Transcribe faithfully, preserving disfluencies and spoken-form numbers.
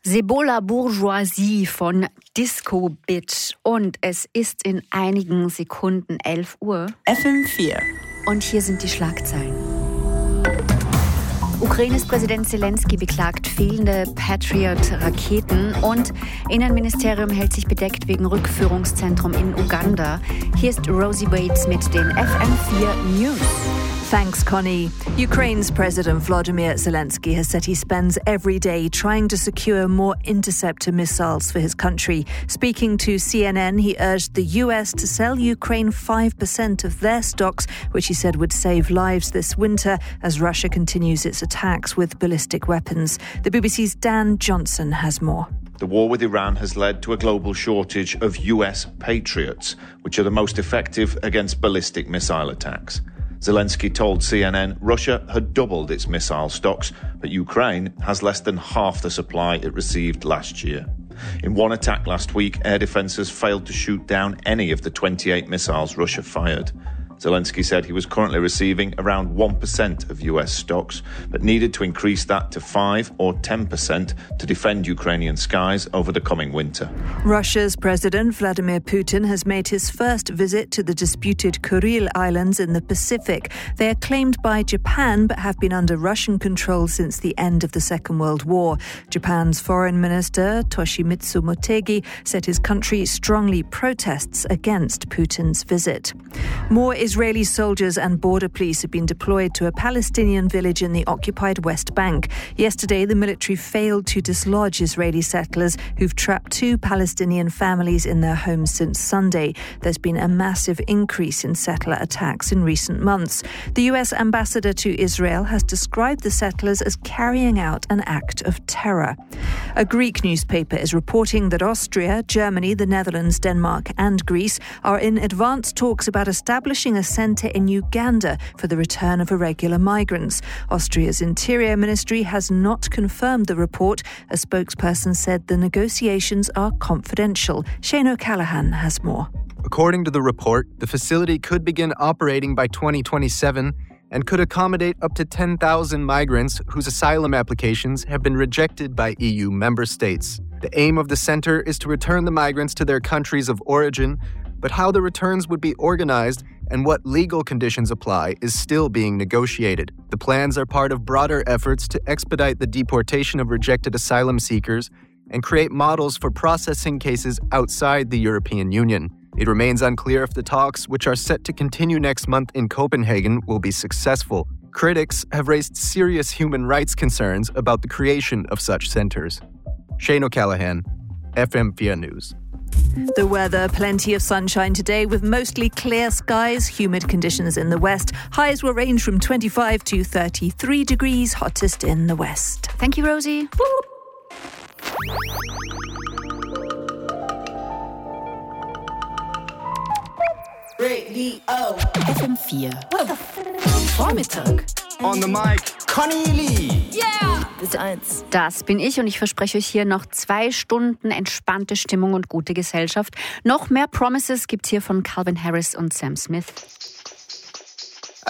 Sebola Bourgeoisie von Disco Bitch. Und es ist in einigen Sekunden elf Uhr. F M vier. Und hier sind die Schlagzeilen. Ukraines Präsident Zelensky beklagt fehlende Patriot-Raketen und Innenministerium hält sich bedeckt wegen Rückführungszentrum in Uganda. Hier ist Rosie Waits mit den F M vier News. Thanks, Connie. Ukraine's President Volodymyr Zelensky has said he spends every day trying to secure more interceptor missiles for his country. Speaking to C N N, he urged the U S to sell Ukraine five percent of their stocks, which he said would save lives this winter as Russia continues its attacks with ballistic weapons. The B B C's Dan Johnson has more. The war with Iran has led to a global shortage of U S Patriots, which are the most effective against ballistic missile attacks. Zelensky told C N N Russia had doubled its missile stocks, but Ukraine has less than half the supply it received last year. In one attack last week, air defences failed to shoot down any of the twenty-eight missiles Russia fired. Zelensky said he was currently receiving around one percent of U S stocks, but needed to increase that to five or ten percent to defend Ukrainian skies over the coming winter. Russia's President Vladimir Putin has made his first visit to the disputed Kuril Islands in the Pacific. They are claimed by Japan but have been under Russian control since the end of the Second World War. Japan's Foreign Minister Toshimitsu Motegi said his country strongly protests against Putin's visit. More Israeli soldiers and border police have been deployed to a Palestinian village in the occupied West Bank. Yesterday, the military failed to dislodge Israeli settlers who've trapped two Palestinian families in their homes since Sunday. There's been a massive increase in settler attacks in recent months. The U S ambassador to Israel has described the settlers as carrying out an act of terror. A Greek newspaper is reporting that Austria, Germany, the Netherlands, Denmark and Greece are in advanced talks about establishing a centre in Uganda for the return of irregular migrants. Austria's Interior Ministry has not confirmed the report. A spokesperson said the negotiations are confidential. Shane O'Callaghan has more. According to the report, the facility could begin operating by twenty twenty-seven and could accommodate up to ten thousand migrants whose asylum applications have been rejected by E U member states. The aim of the centre is to return the migrants to their countries of origin, but how the returns would be organized and what legal conditions apply is still being negotiated. The plans are part of broader efforts to expedite the deportation of rejected asylum seekers and create models for processing cases outside the European Union. It remains unclear if the talks, which are set to continue next month in Copenhagen, will be successful. Critics have raised serious human rights concerns about the creation of such centers. Shane O'Callaghan, F M four News. The weather, plenty of sunshine today with mostly clear skies, humid conditions in the west. Highs will range from twenty-five to thirty-three degrees, hottest in the west. Thank you, Rosie. Radio F M vier. Vormittag. On the mic, Connie Lee. Yeah! Bitte eins. Das bin ich und ich verspreche euch hier noch zwei Stunden entspannte Stimmung und gute Gesellschaft. Noch mehr Promises gibt's hier von Calvin Harris und Sam Smith.